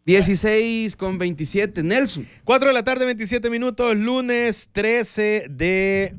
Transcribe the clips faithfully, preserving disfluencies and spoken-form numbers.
dieciséis con veintisiete, Nelson. cuatro de la tarde, veintisiete minutos, lunes trece de,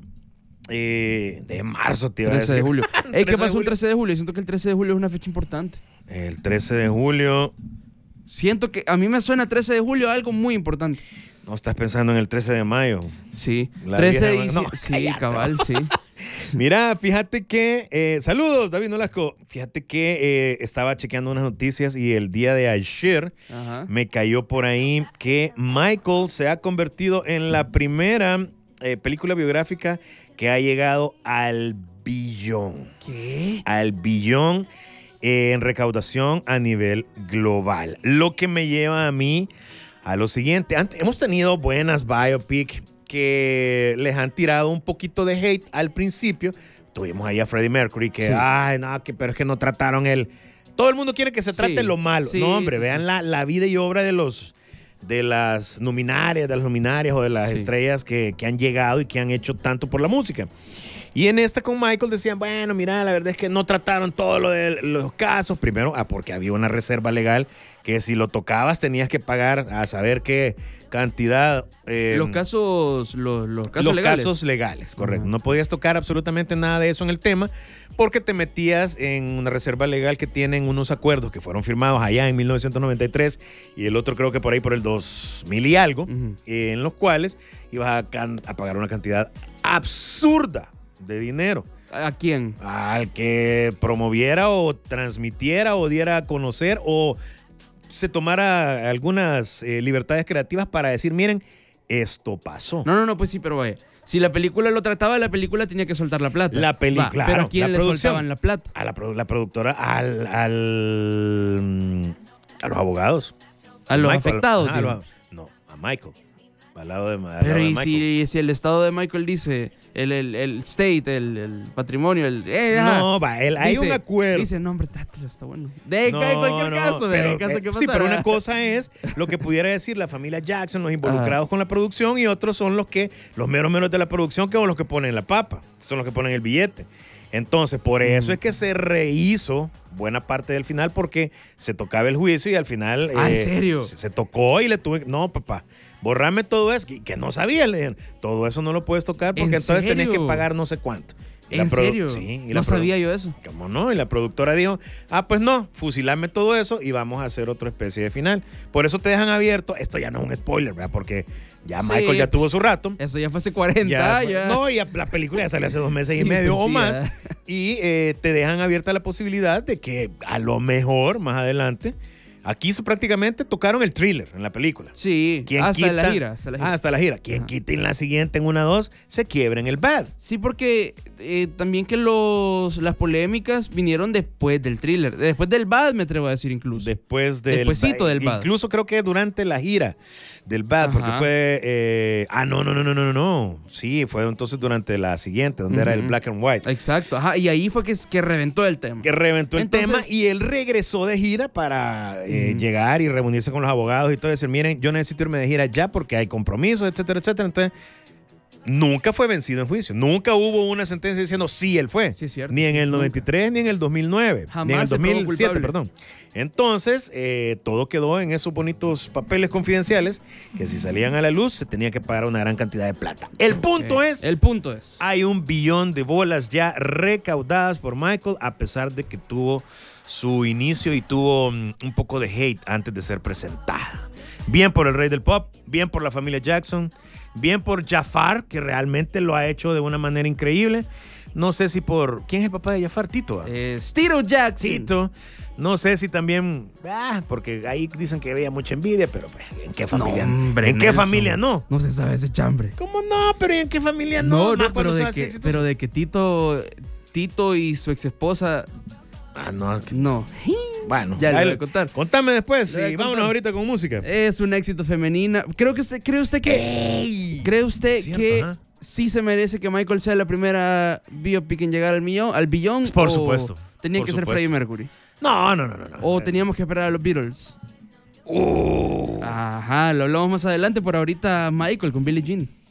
eh, de marzo, tío. trece de julio. Ey, ¿qué pasó el trece de julio? Siento que el trece de julio es una fecha importante. El trece de julio. Siento que a mí me suena trece de julio algo muy importante. No estás pensando en el trece de mayo. Sí. La trece de vieja- diciembre. no, sí, cállate. cabal, sí. Mira, fíjate que, eh, saludos David Nolasco, fíjate que eh, estaba chequeando unas noticias y el día de ayer Ajá. me cayó por ahí que Michael se ha convertido en la primera eh, película biográfica que ha llegado al billón. ¿Qué? Al billón eh, en recaudación a nivel global. Lo que me lleva a mí a lo siguiente. Ante- hemos tenido buenas biopic que les han tirado un poquito de hate al principio. Tuvimos ahí a Freddie Mercury que, Sí. ay, no, que, pero es que no trataron el... Todo el mundo quiere que se trate Sí, lo malo. sí, no, hombre, sí, vean sí. La, la vida y obra de los de las luminarias, de las luminarias o de las Sí. estrellas que, que han llegado y que han hecho tanto por la música. Y en esta con Michael decían, bueno, mira, la verdad es que no trataron todos lo de los casos. Primero, ah, porque había una reserva legal que si lo tocabas tenías que pagar a saber qué cantidad. eh, Los casos, los, los casos los legales. casos legales, correcto. Ajá. No podías tocar absolutamente nada de eso en el tema porque te metías en una reserva legal que tienen unos acuerdos que fueron firmados allá en mil novecientos noventa y tres y el otro creo que por ahí por el dos mil y algo, Ujú. eh, en los cuales ibas a, can- a pagar una cantidad absurda de dinero ¿A quién? al que promoviera o transmitiera o diera a conocer o se tomara algunas eh, libertades creativas para decir, miren, esto pasó. No, no, no, pues sí, pero vaya. Si la película lo trataba, la película tenía que soltar la plata. La película, Va, claro, pero ¿a quién la le producción. soltaban la plata? A la, produ- la productora, al, al, mm, a los abogados. A los Michael, afectados. ajá, a digo. los- no, a Michael. Al lado de, al lado Pero de ¿y Michael. si, si el estado de Michael dice, el, el, el state, el, el patrimonio, el... Eh, ajá, No, va, él, hay dice- un acuerdo. Dice, no, hombre, trátelo, está bueno. De No, en cualquier no, caso, ve, pero, en caso eh, que sí, pasara. pero una cosa es lo que pudiera decir la familia Jackson, los involucrados con la producción, y otros son los que, los meros meros de la producción, que son los que ponen la papa, son los que ponen el billete. Entonces, por eso es que se rehizo buena parte del final, porque se tocaba el juicio y al final... Ah, ¿en eh, serio? Se, se tocó y le tuve... No, papá, borrame todo eso, que, que no sabía, le dijeron, todo eso no lo puedes tocar porque ¿En entonces tenés que serio? pagar no sé cuánto. Y la ¿En produ- serio? Sí. y la No produ- sabía yo eso. ¿Cómo no? Y la productora dijo, ah, pues no, fusilame todo eso y vamos a hacer otra especie de final. Por eso te dejan abierto. Esto ya no es un spoiler, ¿verdad? Porque ya Sí, Michael ya pues, tuvo su rato. Eso ya fue hace cuarenta, Ya ya. fue- No, y la película ya salió hace dos meses y Sí, medio pues o sí, más. ya. Y eh, te dejan abierta la posibilidad de que a lo mejor, más adelante, aquí so- prácticamente tocaron el thriller en la película. Sí, ¿Quién hasta quita- la gira. Hasta la gira. Ah, hasta la gira. Quien Ajá. quita en la siguiente, en una dos, se quiebra en el bad. Sí, porque eh, también que los las polémicas vinieron después del thriller. Después del Bad, me atrevo a decir incluso. Después del Despuésito del Bad. Incluso creo que durante la gira del Bad, porque Ajá. fue... eh, ah, no, no, no, no, no, no, no. Sí, fue entonces durante la siguiente, donde era el Ujú. Black and White. Exacto, ajá. Y ahí fue que, que reventó el tema. Que reventó el Entonces- tema y él regresó de gira para eh, Ujú. llegar y reunirse con los abogados y todo, y decir, miren, yo necesito irme de gira ya porque hay compromisos, etcétera, etcétera. Entonces, nunca fue vencido en juicio. Nunca hubo una sentencia diciendo sí, él fue. Sí, es cierto. Ni en el Nunca. noventa y tres, ni en el dos mil nueve, Jamás ni en el se probó dos mil siete, culpable. perdón. Entonces, eh, todo quedó en esos bonitos papeles confidenciales que si salían a la luz se tenía que pagar una gran cantidad de plata. El punto Ok. es... El punto es. Hay un billón de bolas ya recaudadas por Michael, a pesar de que tuvo su inicio y tuvo mm, un poco de hate antes de ser presentada. Bien por el rey del pop, bien por la familia Jackson, bien por Jafar, que realmente lo ha hecho de una manera increíble. No sé si por... ¿Quién es el papá de Jafar? Tito. ¿ah? Eh, Tito Jackson. Tito. No sé si también... Ah, porque ahí dicen que había mucha envidia, pero pues, ¿en qué familia? No, hombre, ¿En qué Nelson. familia no? No se sabe ese chambre. ¿Cómo no? Pero ¿y en qué familia no? No, Más no, cuando pero, de son así que, exitosos. pero de que Tito, Tito y su ex esposa, Ah, no. que- no. Bueno, Ya le dale. voy a contar. Contame después Le voy a y vámonos contar. ahorita con música. Es un éxito femenina. Creo que usted, ¿cree usted que, ¡Ey! cree usted Cierto, que ajá. sí se merece que Michael sea la primera biopic en llegar al millón, al billón? Por o supuesto, Tenía por que ser supuesto. Freddie Mercury. No, no, no, no. no. O teníamos que esperar a los Beatles. Uh. Ajá, lo hablamos más adelante. Por ahorita Michael con Billie Jean.